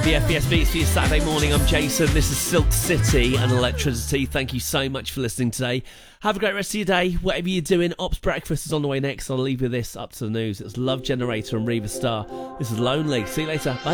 FBS Beats for your Saturday morning. I'm Jason. This is Silk City and Electricity. Thank you so much for listening today. Have a great rest of your day. Whatever you're doing, Ops Breakfast is on the way next. I'll leave you this up to the news. It's Love Generator and Reva Star. This is Lonely. See you later. Bye.